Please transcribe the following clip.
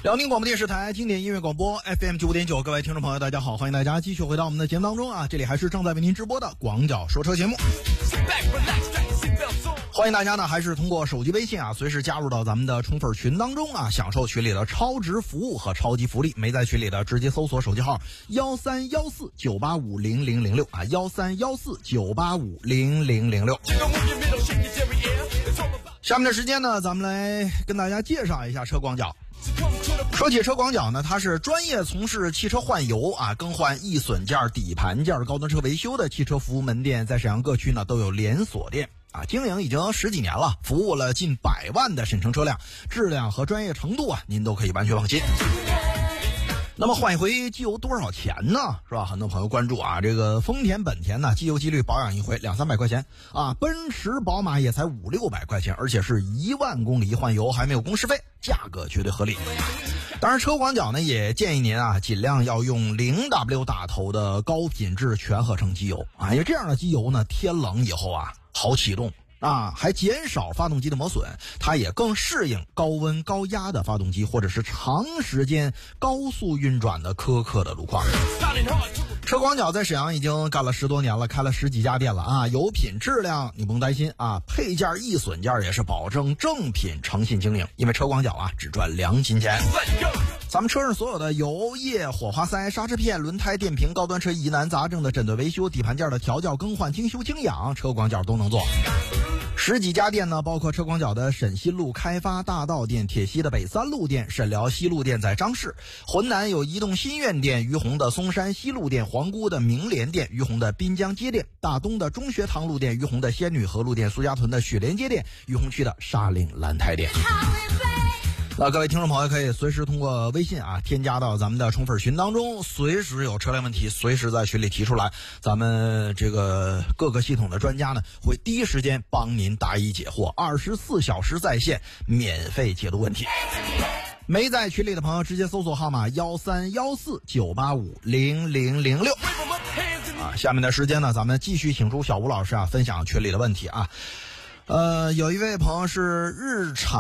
辽宁广播电视台经典音乐广播 FM 95.9，各位听众朋友大家好，欢迎大家继续回到我们的节目当中啊，这里还是正在为您直播的广角说车节目。欢迎大家呢还是通过手机微信啊随时加入到咱们的冲粉群当中啊，享受群里的超值服务和超级福利。没在群里的直接搜索手机号1314-985-0006啊1314-985-0006。下面的时间呢，咱们来跟大家介绍一下车广角。说起车广角呢，它是专业从事汽车换油啊、更换易损件、底盘件、高端车维修的汽车服务门店，在沈阳各区呢都有连锁店啊，经营已经10几年了，服务了近100万的沈城车辆，质量和专业程度啊，您都可以完全放心。那么换一回机油多少钱呢？是吧？很多朋友关注啊，这个丰田、本田呢，机油机滤保养一回200-300块钱啊，奔驰、宝马也才500-600块钱，而且是1万公里一换油，还没有工时费，价格绝对合理。当然，车广角呢也建议您啊，尽量要用0W 打头的高品质全合成机油啊，因为这样的机油呢，天冷以后啊好启动。啊，还减少发动机的磨损，它也更适应高温高压的发动机或者是长时间高速运转的苛刻的路况。车广角在沈阳已经干了10多年了，开了10几家店了啊，油品质量你不用担心啊，配件易损件也是保证正品诚信经营，因为车广角啊只赚良心钱。咱们车上所有的油液、火花塞、刹车片、轮胎、电瓶、高端车疑难杂症的诊断维修、底盘件的调教、更换、精修、精养，车广角都能做。10几家店呢，包括车广角的沈新路开发大道店、铁西的北三路店、沈辽西路店在张市，浑南有移动新苑店、于洪的松山西路店、皇姑的明联店、于洪的滨江街店、大东的中学堂路店、于洪的仙女河路店、苏家屯的雪莲街店、于洪区的沙岭兰台店。那各位听众朋友可以随时通过微信啊添加到咱们的冲粉群当中，随时有车辆问题随时在群里提出来，咱们这个各个系统的专家呢会第一时间帮您答疑解惑，24小时在线免费解读问题。没在群里的朋友直接搜索号码1314-985-0006啊。下面的时间呢，咱们继续请出小吴老师啊分享群里的问题啊。有一位朋友是日产